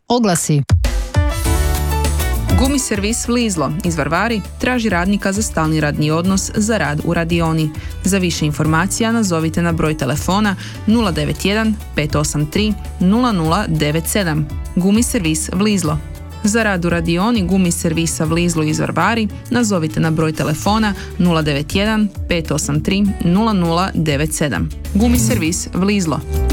Oglasi. Gumi servis Vlizlo iz Varvari traži radnika za stalni radni odnos za rad u radioni. Za više informacija nazovite na broj telefona 091 583 0097. Gumi servis Vlizlo. Za rad u radioni Gumi servisa Vlizlo iz Varvari nazovite na broj telefona 091 583 0097. Gumi servis Vlizlo.